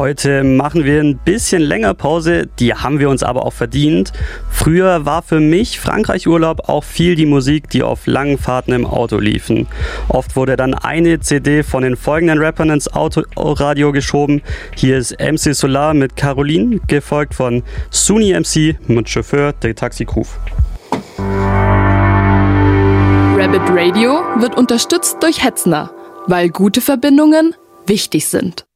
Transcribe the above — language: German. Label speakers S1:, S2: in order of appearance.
S1: Heute machen wir ein bisschen länger Pause, die haben wir uns aber auch verdient. Früher war für mich Frankreich-Urlaub auch viel die Musik, die auf langen Fahrten im Auto liefen. Oft wurde dann eine CD von den folgenden Rappern ins Autoradio geschoben. Hier ist MC Solar mit Caroline, gefolgt von Suni MC mit Chauffeur der Taxi-Groove.
S2: Rabbit Radio wird unterstützt durch Hetzner, weil gute Verbindungen wichtig sind.